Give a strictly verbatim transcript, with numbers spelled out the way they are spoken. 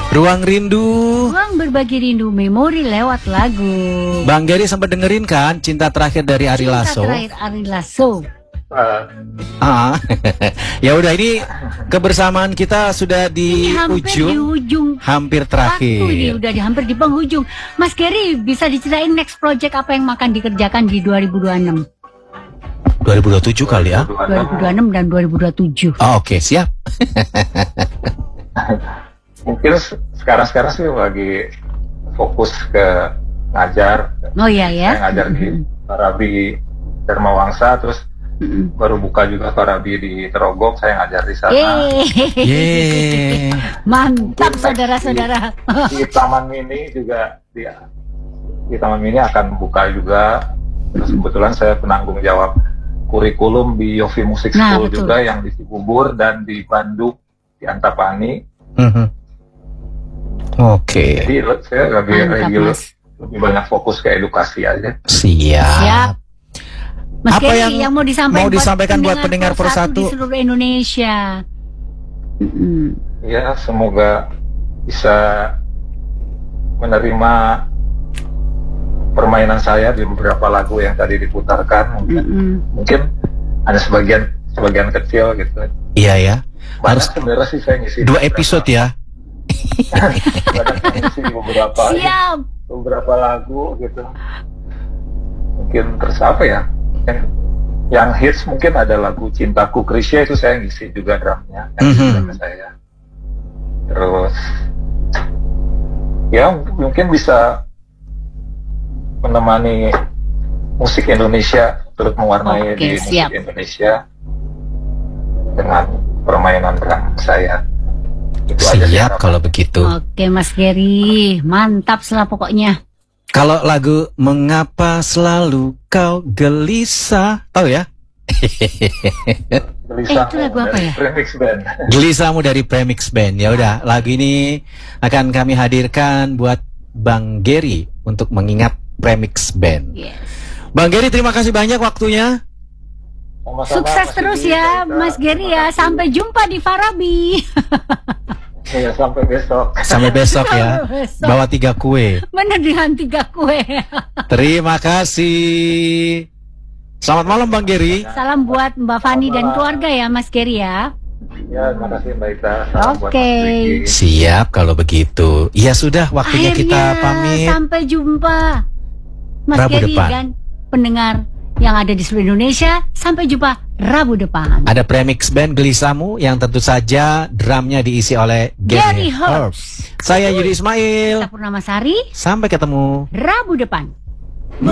Ruang Rindu. Ruang berbagi rindu memori lewat lagu. Bang Gary sempat dengerin kan Cinta Terakhir dari Ari Lasso? Cinta Terakhir Ari Lasso. Uh, ah, ya udah, ini kebersamaan kita sudah di ini hampir ujung, di ujung, hampir terakhir. Waktu ini udah di hampir di penghujung. Mas Gary, bisa diceritain next project apa yang akan dikerjakan di dua ribu dua puluh enam? dua ribu dua puluh tujuh kali ya? dua ribu dua puluh enam dan dua ribu dua puluh tujuh. Oh, oke, okay, siap. Mungkin sekarang-sekarang sih lagi fokus ke ngajar. Oh iya ya. Saya ngajar di Farabi Dharma Wangsa, terus Mm-mm. baru buka juga Farabi di Terogok, saya ngajar di sana. Yeay. Mantap saudara-saudara. Di, di Taman Mini juga di, di Taman Mini akan buka juga. Terus kebetulan saya penanggung jawab kurikulum di Yofi Music School nah, juga yang di Cibubur dan di Bandung di Antapani. Mm-hmm. Oke. Okay. Jadi saya lebih, lebih, lebih banyak fokus ke edukasi aja. Siap. Siap. Mas apa Gary, yang, yang mau disampaikan, mau disampaikan buat pendengar persatu di seluruh Indonesia? Mm-hmm. Ya, semoga bisa menerima permainan saya di beberapa lagu yang tadi diputarkan. Mungkin, mm-hmm. mungkin ada sebagian sebagian kecil gitu. Iya ya. Banyak harus sebenarnya sih saya ngisi dua episode ya. Banyak ngisi di beberapa Siap. beberapa lagu gitu. Mungkin terus apa ya? Yang, yang hits mungkin ada lagu Cintaku Krisya, itu saya ngisi juga drumnya, mm-hmm. saya. Terus ya mungkin bisa menemani musik Indonesia, turut mewarnai okay, di siap. musik Indonesia dengan permainan drum saya. Itu siap aja kalau begitu. Oke Mas Gary, mantap lah pokoknya. Kalau lagu Mengapa Selalu Kau Gelisah, tahu ya? Gelisah eh, itu lagu apa ya? Premix Band. Gelisahmu dari Premix Band. Ya udah, lagu ini akan kami hadirkan buat Bang Gary untuk mengingat Premix Band. Yes. Bang Gary, terima kasih banyak waktunya. Sama-sama, sukses terus ya, Mas Gary ya. Sampai jumpa di Farabi. Ya, sampai besok. Sampai besok ya. Besok. Bawa tiga kue. Bener dengan tiga kue. Terima kasih. Selamat malam Bang Gary. Salam buat Mbak Fani dan keluarga ya Mas Gary ya. Ya, terima kasih Mbak Ita. Oke. Okay. Siap kalau begitu. Ya sudah, waktunya akhirnya, kita pamit. Sampai jumpa Mas Rabu Gary depan. Dan pendengar yang ada di seluruh Indonesia. Sampai jumpa Rabu depan. Ada Premix Band Gelisahmu yang tentu saja drumnya diisi oleh Gary, Gary Herbs. Saya Yudi Ismail. Kita Purnamasari. Sampai ketemu Rabu depan.